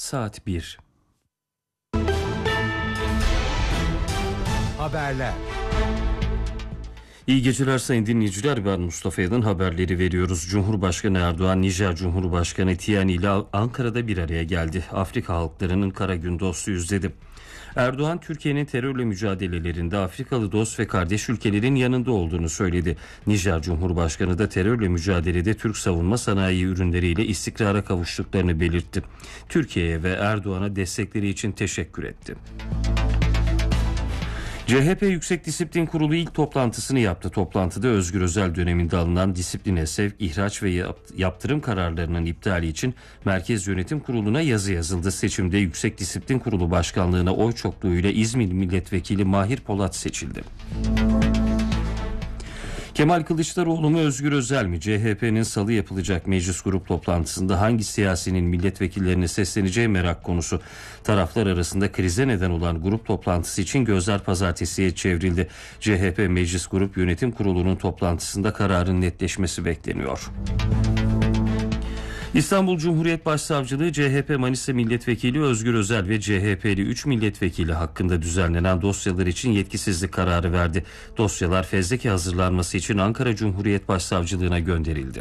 saat 1. Haberler. İyi geceler sayın dinleyiciler, ben Mustafa Aydın, haberleri veriyoruz. Cumhurbaşkanı Erdoğan, Nijer Cumhurbaşkanı Tiani ile Ankara'da bir araya geldi. Afrika halklarının kara gün dostuyuz dedi. Erdoğan, Türkiye'nin terörle mücadelelerinde Afrikalı dost ve kardeş ülkelerin yanında olduğunu söyledi. Nijer Cumhurbaşkanı da terörle mücadelede Türk savunma sanayi ürünleriyle istikrara kavuştuklarını belirtti. Türkiye'ye ve Erdoğan'a destekleri için teşekkür etti. CHP Yüksek Disiplin Kurulu ilk toplantısını yaptı. Toplantıda Özgür Özel döneminde alınan disipline sevk, ihraç ve yaptırım kararlarının iptali için Merkez Yönetim Kurulu'na yazı yazıldı. Seçimde Yüksek Disiplin Kurulu Başkanlığı'na oy çokluğuyla İzmir Milletvekili Mahir Polat seçildi. Kemal Kılıçdaroğlu mu, Özgür Özel mi? CHP'nin salı yapılacak meclis grup toplantısında hangi siyasinin milletvekillerine sesleneceği merak konusu. Taraflar arasında krize neden olan grup toplantısı için gözler pazartesiye çevrildi. CHP Meclis Grup Yönetim Kurulu'nun toplantısında kararın netleşmesi bekleniyor. İstanbul Cumhuriyet Başsavcılığı CHP Manisa Milletvekili Özgür Özel ve CHP'li 3 milletvekili hakkında düzenlenen dosyalar için yetkisizlik kararı verdi. Dosyalar fezleke hazırlanması için Ankara Cumhuriyet Başsavcılığına gönderildi.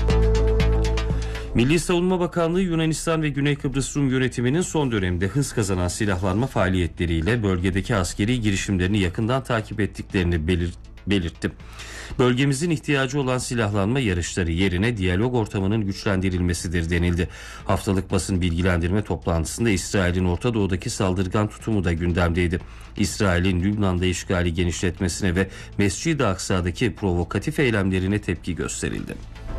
Milli Savunma Bakanlığı, Yunanistan ve Güney Kıbrıs Rum yönetiminin son dönemde hız kazanan silahlanma faaliyetleriyle bölgedeki askeri girişimlerini yakından takip ettiklerini belirtti. Bölgemizin ihtiyacı olan silahlanma yarışları yerine diyalog ortamının güçlendirilmesidir denildi. Haftalık basın bilgilendirme toplantısında İsrail'in Orta Doğu'daki saldırgan tutumu da gündemdeydi. İsrail'in Lübnan'da işgali genişletmesine ve Mescid-i Aksa'daki provokatif eylemlerine tepki gösterildi.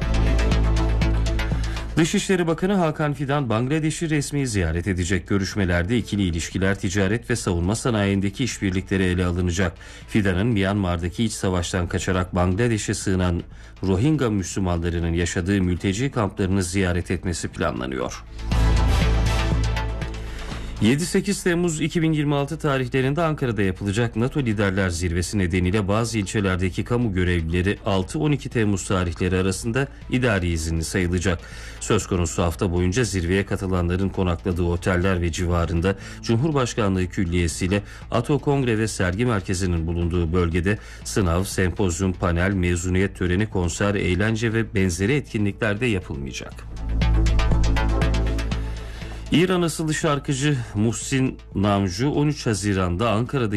Dışişleri Bakanı Hakan Fidan, Bangladeş'i resmi ziyaret edecek. Görüşmelerde ikili ilişkiler, ticaret ve savunma sanayindeki işbirlikleri ele alınacak. Fidan'ın Myanmar'daki iç savaştan kaçarak Bangladeş'e sığınan Rohingya Müslümanlarının yaşadığı mülteci kamplarını ziyaret etmesi planlanıyor. 7-8 Temmuz 2026 tarihlerinde Ankara'da yapılacak NATO Liderler Zirvesi nedeniyle bazı ilçelerdeki kamu görevlileri 6-12 Temmuz tarihleri arasında idari izinli sayılacak. Söz konusu hafta boyunca zirveye katılanların konakladığı oteller ve civarında Cumhurbaşkanlığı Külliyesi'yle ATO Kongre ve Sergi Merkezi'nin bulunduğu bölgede sınav, sempozyum, panel, mezuniyet töreni, konser, eğlence ve benzeri etkinlikler de yapılmayacak. İran asıllı şarkıcı Muhsin Namju 13 Haziran'da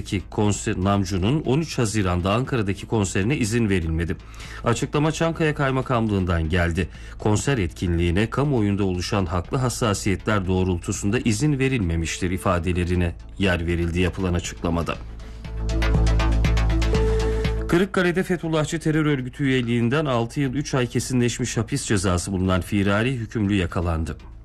Ankara'daki konserine izin verilmedi. Açıklama Çankaya Kaymakamlığı'ndan geldi. Konser etkinliğine kamuoyunda oluşan haklı hassasiyetler doğrultusunda izin verilmemiştir ifadelerine yer verildi yapılan açıklamada. Kırıkkale'de Fethullahçı terör örgütü üyeliğinden 6 yıl 3 ay kesinleşmiş hapis cezası bulunan firari hükümlü yakalandı.